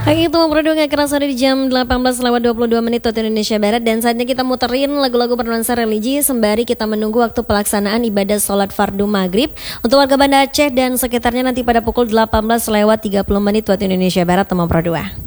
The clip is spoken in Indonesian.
Oke, itu Bro gak kerasa di jam 18:22 waktu Indonesia Barat. Dan saatnya kita muterin lagu-lagu bernuansa religi sembari kita menunggu waktu pelaksanaan ibadah sholat fardu maghrib untuk warga Banda Aceh dan sekitarnya nanti pada pukul 18:30 waktu Indonesia Barat, Bro.